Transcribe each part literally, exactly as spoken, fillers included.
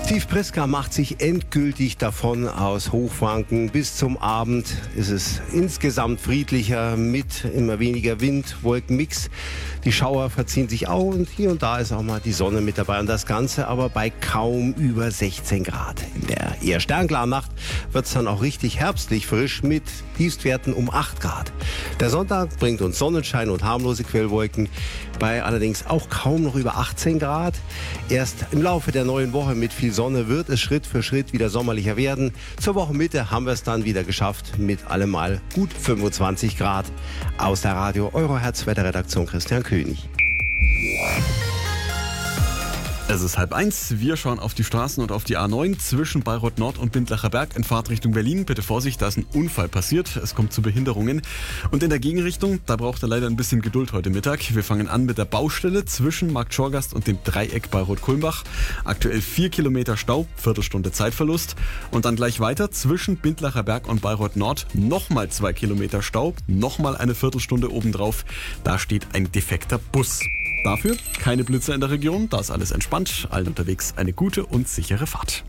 Steve Priska macht sich endgültig davon aus Hochfranken. Bis zum Abend ist es insgesamt friedlicher mit immer weniger Wind, Wolkenmix. Die Schauer verziehen sich auch und hier und da ist auch mal die Sonne mit dabei. Und das Ganze aber bei kaum über sechzehn Grad. In der eher sternklaren Nacht wird es dann auch richtig herbstlich frisch mit Tiefstwerten um acht Grad. Der Sonntag bringt uns Sonnenschein und harmlose Quellwolken bei allerdings auch kaum noch über achtzehn Grad. Erst im Laufe der neuen Woche mit viel Sonne wird es Schritt für Schritt wieder sommerlicher werden. Zur Wochenmitte haben wir es dann wieder geschafft mit allemal gut fünfundzwanzig Grad. Aus der Radio Eurohertz Wetterredaktion Christian König. Es ist halb eins. Wir schauen auf die Straßen und auf die A neun zwischen Bayreuth Nord und Bindlacher Berg in Fahrt Richtung Berlin. Bitte Vorsicht, da ist ein Unfall passiert. Es kommt zu Behinderungen. Und in der Gegenrichtung, da braucht er leider ein bisschen Geduld heute Mittag. Wir fangen an mit der Baustelle zwischen Markt Schorgast und dem Dreieck Bayreuth-Kulmbach. Aktuell vier Kilometer Stau, Viertelstunde Zeitverlust. Und dann gleich weiter zwischen Bindlacher Berg und Bayreuth Nord. Nochmal zwei Kilometer Stau, nochmal eine Viertelstunde obendrauf. Da steht ein defekter Bus. Dafür keine Blitzer in der Region, da ist alles entspannt. Allen unterwegs eine gute und sichere Fahrt.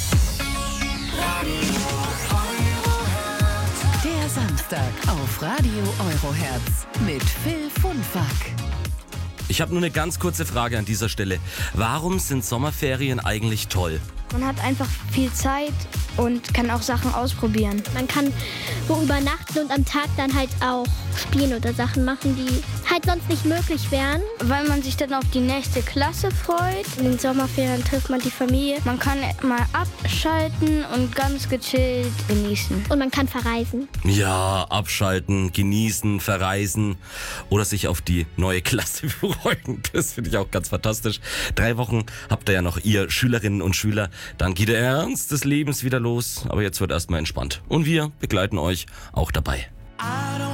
Der Samstag auf Radio Eurohertz mit Phil Funfack. Ich habe nur eine ganz kurze Frage an dieser Stelle. Warum sind Sommerferien eigentlich toll? Man hat einfach viel Zeit und kann auch Sachen ausprobieren. Man kann wo übernachten und am Tag dann halt auch spielen oder Sachen machen, die halt sonst nicht möglich wären. Weil man sich dann auf die nächste Klasse freut. In den Sommerferien trifft man die Familie. Man kann mal abschalten und ganz gechillt genießen. Und man kann verreisen. Ja, abschalten, genießen, verreisen oder sich auf die neue Klasse freuen. Das finde ich auch ganz fantastisch. Drei Wochen habt ihr ja noch, ihr Schülerinnen und Schüler. Dann geht der Ernst des Lebens wieder los. Aber jetzt wird erstmal entspannt. Und wir begleiten euch auch dabei.